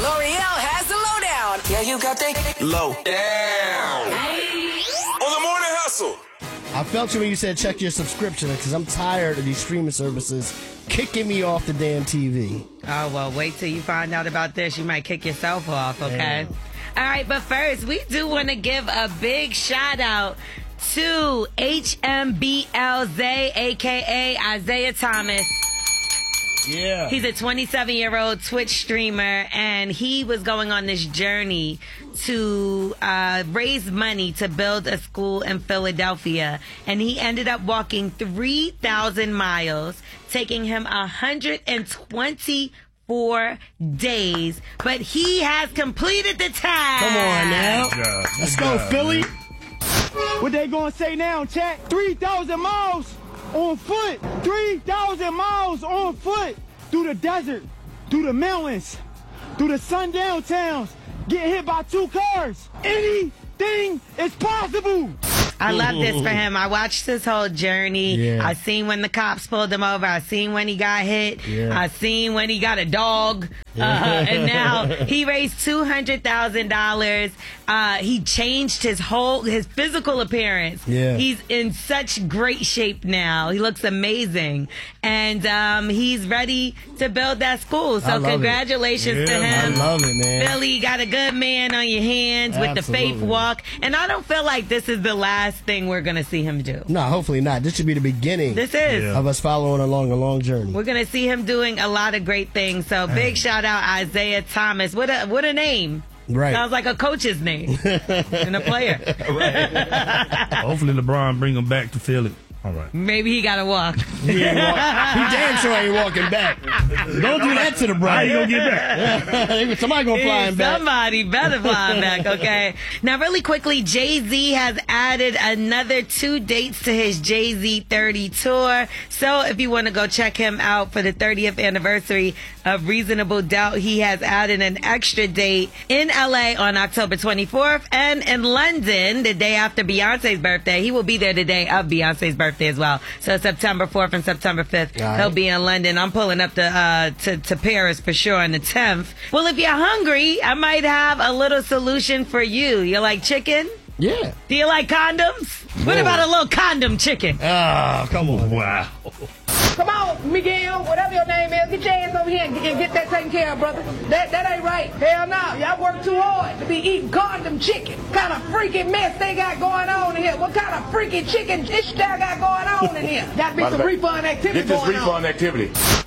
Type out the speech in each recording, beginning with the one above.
L'Oreal has the lowdown. Yeah, you got that low down. On the Morning Hustle. I felt you when you said check your subscription because I'm tired of these streaming services kicking me off the damn TV. Oh, well, wait till you find out about this. You might kick yourself off, okay? All right, but first, we do want to give a big shout out to HMBLZ, a.k.a. Isaiah Thomas. Yeah. He's a 27-year-old Twitch streamer, and he was going on this journey to raise money to build a school in Philadelphia. And he ended up walking 3,000 miles, taking him 124 days. But he has completed the task. Come on now. Let's go, Philly. What they gonna say now, chat? 3,000 miles on foot. 3,000 miles on foot through the desert, through the mountains, through the sundown towns. Get hit by 2 cars. Anything is possible. I love this for him. I watched his whole journey. Yeah. I seen when the cops pulled him over. I seen when he got hit. Yeah. I seen when he got a dog. And now he raised $200,000. He changed his physical appearance. Yeah. He's in such great shape now. He looks amazing. And he's ready to build that school. So congratulations to him. I love it, man. Billy, you got a good man on your hands with the faith walk. And I don't feel like this is the last thing we're going to see him do. No, hopefully not. This should be the beginning. This is. Of us following along a long journey. We're going to see him doing a lot of great things. So big shout out Isaiah Thomas. What a name. Right. Sounds like a coach's name and a player. Hopefully LeBron bring him back to Philly. All right. Maybe he got to walk. He damn sure ain't walking back. Don't do that to the brother. How you gonna get back? Somebody gonna fly him back. Somebody better fly him back, okay? Now, really quickly, Jay-Z has added another 2 dates to his Jay-Z 30 tour. So if you want to go check him out for the 30th anniversary of Reasonable Doubt, he has added an extra date in LA on October 24th and in London the day after Beyonce's birthday. He will be there the day of Beyonce's birthday as well. So September 4th and September 5th, he'll be in London. I'm pulling up to Paris for sure on the 10th. Well, if you're hungry, I might have a little solution for you. You like chicken? Yeah. Do you like condoms? What about a little condom chicken? Oh, come on. Wow. Come on, Miguel, whatever your name is, get your ass over here and get that taken care of, brother. That ain't right. Hell no, y'all work too hard to be eating condom chicken. What kind of freaky mess they got going on in here? What kind of freaky chicken ish they got going on in here? Got to be some refund activity going on. Get this refund activity.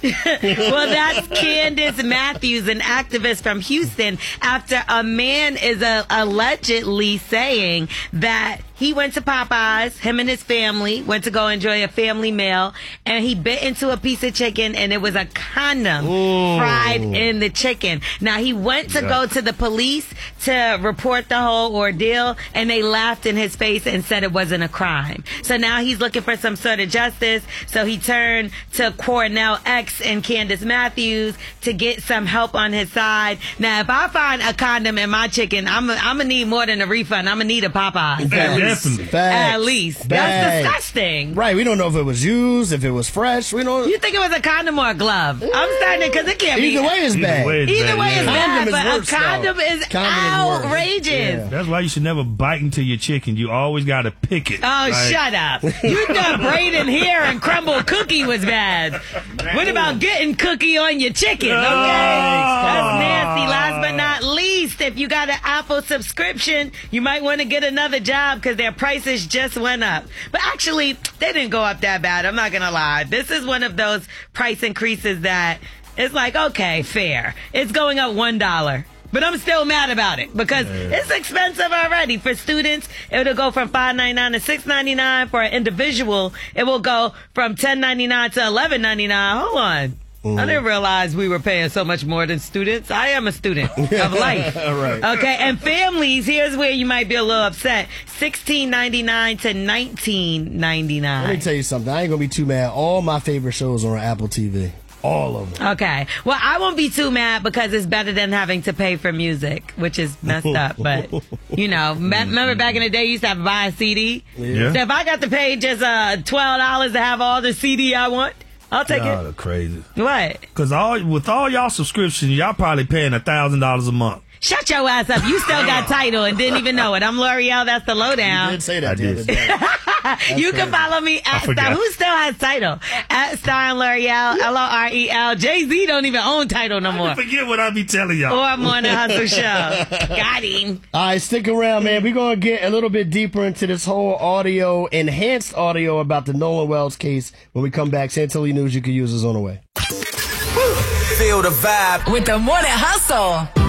Well, that's Candace Matthews, an activist from Houston, after a man is allegedly saying that he went to Popeyes, him and his family went to go enjoy a family meal, and he bit into a piece of chicken, and it was a condom fried in the chicken. Now, he went to go to the police to report the whole ordeal, and they laughed in his face and said it wasn't a crime. So now he's looking for some sort of justice, so he turned to Cornell X and Candace Matthews to get some help on his side. Now, if I find a condom in my chicken, I'm going to need more than a refund. I'm going to need a Popeyes. Definitely. At least. That's disgusting. Right. We don't know if it was used, if it was fresh. We don't. You think it was a condom or a glove? I'm starting because it can't be. Either way is bad. Either way is bad, Condom is but worse, a condom though. is Condom is worse. outrageous. Yeah. That's why you should never bite into your chicken. You always got to pick it. Oh, shut up. You thought braiding hair and crumble cookie was bad. What about getting cookie on your chicken? Okay. That's nasty. Last but not least, if you got an Apple subscription, you might want to get another job because their prices just went up. But actually, they didn't go up that bad. I'm not going to lie. This is one of those price increases that it's like, okay, fair. It's going up $1. But I'm still mad about it because it's expensive already. For students, it'll go from $5.99 to $6.99. For an individual, it will go from $10.99 to $11.99. Hold on. I didn't realize we were paying so much more than students. I am a student of life. Right. Okay, and families, here's where you might be a little upset. $16.99 to $19.99. Let me tell you something. I ain't going to be too mad. All my favorite shows are on Apple TV. All of them. Okay. Well, I won't be too mad because it's better than having to pay for music, which is messed up. But, you know, remember back in the day you used to have to buy a CD? Yeah. So if I got to pay just $12 to have all the CD I want, I'll take Y'all it. are crazy. What? Because with all y'all subscriptions, y'all probably paying $1,000 a month. Shut your ass up. You still got title and didn't even know it. I'm L'Oreal. That's the lowdown. You did say that I the other did. day. You can follow me at Star. Who still has title? At Star and L'Oreal, L'Orel. Jay-Z don't even own title no more. Forget what I be telling y'all. Or Morning Hustle Show. Got him. All right, stick around, man. We're going to get a little bit deeper into this whole enhanced audio about the Nolan Wells case when we come back. Santilli News you can use is on the way. Feel the vibe with the Morning Hustle.